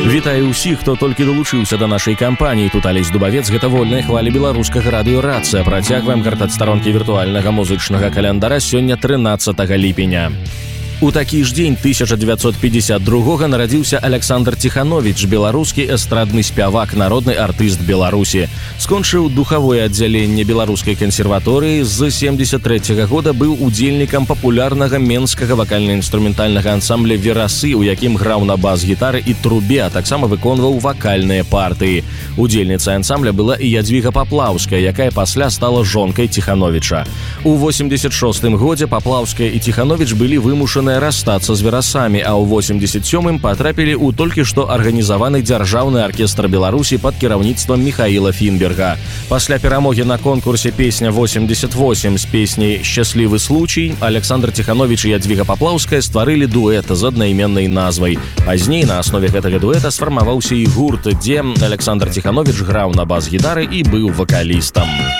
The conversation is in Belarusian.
Вітаю ўсіх, хто толькі далучыўся да нашай кампаніі. Тут Алесь Дубавец, гэта вольная хваля беларускага радыё «Рацыя». Працягваем гартаць старонкі віртуальнага музычнага календара сёння 13 ліпеня. У такі ж дзень 1952 нарадзіўся Александр Тиханович, беларускі эстрадны спявак, народны артыст Беларусі. Скончыў духавое аддзяленне беларускай кансерваторыі, з 73 года быў удзельнікам папулярнага менскага вакальна-інструментальнага ансамбля «Верасы», у якім граў на бас-гітары і трубе, а таксама выконваў вакальныя партыі. Удзельніцай ансамбля была і Ядвіга Паплаўская, якая пасля стала жонкай Тихановича. У 86 годзе Паплаўская і Тиханович былі вымушаны расстацца з «Верасамі», а ў 87-м патрапілі ў толькі што арганізаваны дзяржаўны аркестр Беларусі пад кіраўніцтвам Михаіла Фінберга. Пасля перамогі на конкурсе «Песня 88» з песняй «Счаслівы случай» Александр Тиханович і Ядвіга Паплаўская стварылі дуэт з аднайменнай назвай. Пазней на аснове гэтага дуэта сфармаваўся і гурт, дзе Александр Тиханович граў на бас-гітары і быў вакалістам.